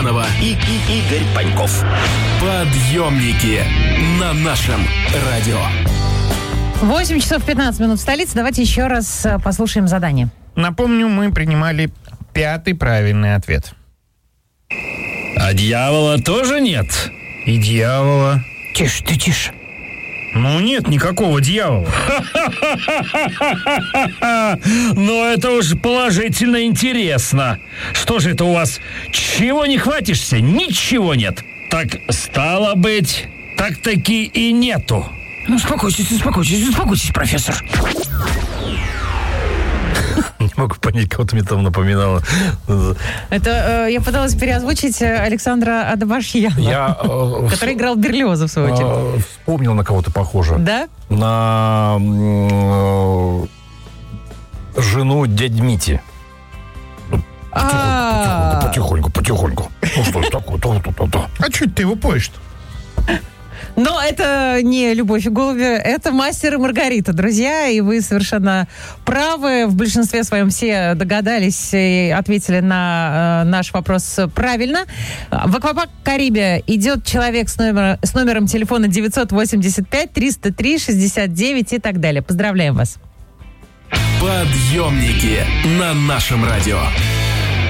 Агафонова и Игорь Паньков. Подъемники на нашем радио. 8 часов 15 минут в столице. Давайте еще раз послушаем задание. Напомню, мы принимали 5-й правильный ответ. А дьявола тоже нет? И дьявола. Тише, ты тише. Ну, нет никакого дьявола. Но это уж положительно интересно. Что же это у вас? Чего не хватишься? Ничего нет. Так стало быть, так-таки и нету. Ну, успокойтесь, профессор. Не могу понять, кого-то мне там напоминало. Это я пыталась переозвучить Александра Адабашьянова, который играл Берлиоза, в свою очередь. Вспомнил, на кого-то похоже. Да? На жену дяди Мити. Потихоньку. Ну что это такое? А что ты его поешь-то? Но это не «Любовь и голуби», это «Мастер и Маргарита», друзья, и вы совершенно правы. В большинстве своем все догадались и ответили на наш вопрос правильно. В «Аквапарк Карибия» идет человек с номером телефона 985-303-69 и так далее. Поздравляем вас. Подъемники на нашем радио.